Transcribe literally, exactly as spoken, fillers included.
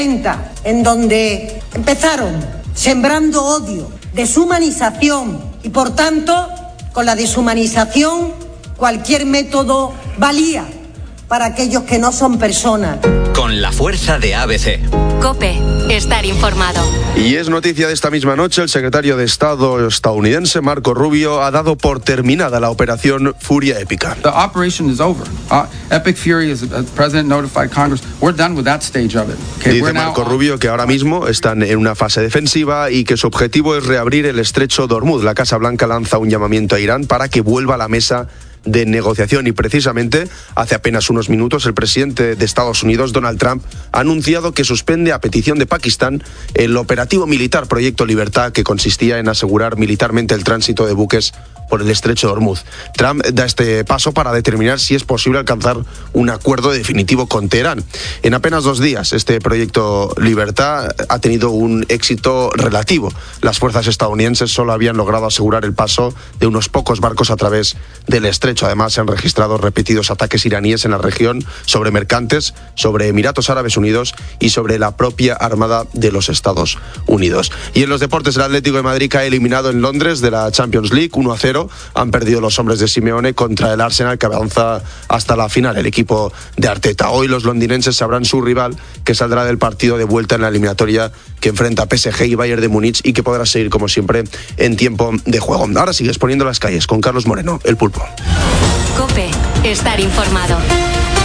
en donde empezaron sembrando odio, deshumanización y, por tanto, con la deshumanización cualquier método valía para aquellos que no son personas. Con la fuerza de A B C. COPE, estar informado. Y es noticia de esta misma noche, el secretario de Estado estadounidense, Marco Rubio, ha dado por terminada la operación Furia Épica. The operation is over. Uh, Epic Fury, as the president notified Congress, we're done with that stage of it. Okay, Dice Marco Rubio que ahora mismo están en una fase defensiva y que su objetivo es reabrir el estrecho de Hormuz. La Casa Blanca lanza un llamamiento a Irán para que vuelva a la mesa de negociación y precisamente hace apenas unos minutos el presidente de Estados Unidos, Donald Trump, ha anunciado que suspende a petición de Pakistán el operativo militar Proyecto Libertad, que consistía en asegurar militarmente el tránsito de buques por el estrecho de Hormuz. Trump da este paso para determinar si es posible alcanzar un acuerdo definitivo con Teherán. En apenas dos días este Proyecto Libertad ha tenido un éxito relativo. Las fuerzas estadounidenses solo habían logrado asegurar el paso de unos pocos barcos a través del estrecho. Además, se han registrado repetidos ataques iraníes en la región sobre mercantes, sobre Emiratos Árabes Unidos y sobre la propia Armada de los Estados Unidos. Y en los deportes, el Atlético de Madrid ha eliminado en Londres de la Champions League uno a cero. Han perdido los hombres de Simeone contra el Arsenal, que avanza hasta la final, el equipo de Arteta. Hoy los londinenses sabrán su rival, que saldrá del partido de vuelta en la eliminatoria que enfrenta a P S G y Bayern de Múnich y que podrá seguir, como siempre, en tiempo de juego. Ahora sigues poniendo las calles con Carlos Moreno, el Pulpo. COPE, estar informado.